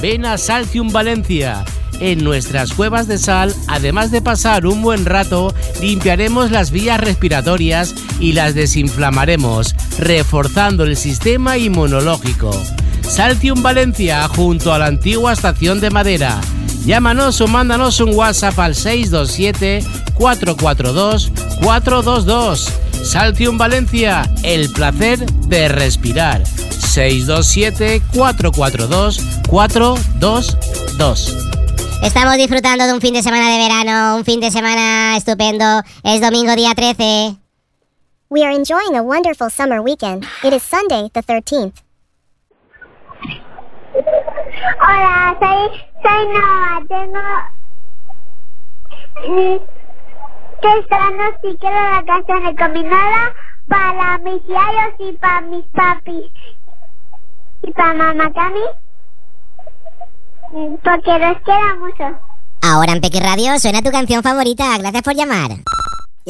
Ven a Saltium Valencia. En nuestras cuevas de sal, además de pasar un buen rato, limpiaremos las vías respiratorias y las desinflamaremos, reforzando el sistema inmunológico. Saltium Valencia, junto a la antigua estación de Madera. Llámanos o mándanos un WhatsApp al 627-442-422. Saltium Valencia, el placer de respirar. 627-442-422. Estamos disfrutando de un fin de semana de verano, un fin de semana estupendo. Es domingo día 13. We are enjoying a wonderful summer weekend. It is Sunday, the 13th. Hola, soy Noah. Estoy esperando si quiero la canción de Combinada para mis diarios y para mis papis. Y para mamá Cami. Porque los quiero mucho. Ahora en Pequi Radio suena tu canción favorita. Gracias por llamar.